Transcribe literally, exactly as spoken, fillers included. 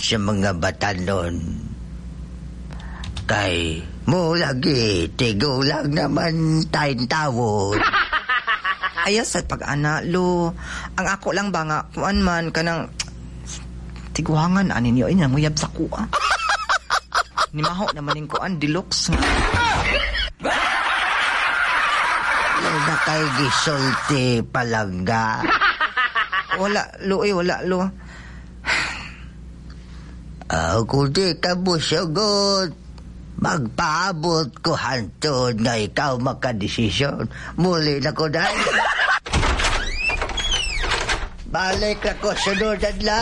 sa mga batanon. Kay mo lagi, tigulang naman tayong tawon. Ayos at pag-ana, lo. Ang ako lang ba nga, kuan man, kanang tiguangan, anin yun, yung uyab sa kuha. Nimaho naman yung kuan, deluxe nga. Yung na kay gisulti palangga. Wala, lo eh, wala, lo. Ako di ka busugot. Magpaabot ko hantod na ikaw makadesisyon. Muli na ko dahil. Balik ako sunod adlaw.